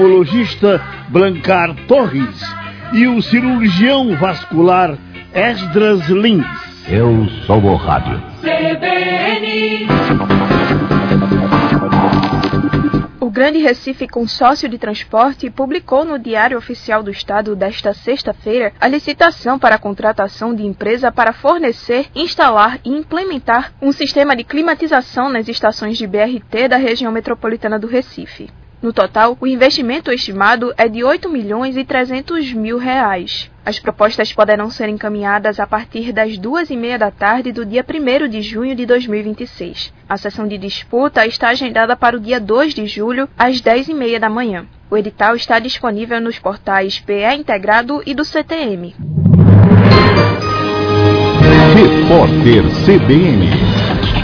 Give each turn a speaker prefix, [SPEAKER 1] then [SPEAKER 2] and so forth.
[SPEAKER 1] neurologista Blancar Torres e o cirurgião vascular Esdras Lins.
[SPEAKER 2] Eu sou o rádio.
[SPEAKER 3] CBN.
[SPEAKER 4] O Grande Recife Consórcio de Transporte publicou no Diário Oficial do Estado desta sexta-feira a licitação para a contratação de empresa para fornecer, instalar e implementar um sistema de climatização nas estações de BRT da região metropolitana do Recife. No total, o investimento estimado é de R$ 8.300.000. As propostas poderão ser encaminhadas a partir das 2h30 da tarde do dia 1º de junho de 2026. A sessão de disputa está agendada para o dia 2 de julho, às 10h30 da manhã. O edital está disponível nos portais PE Integrado e do CTM.
[SPEAKER 2] Repórter CBN.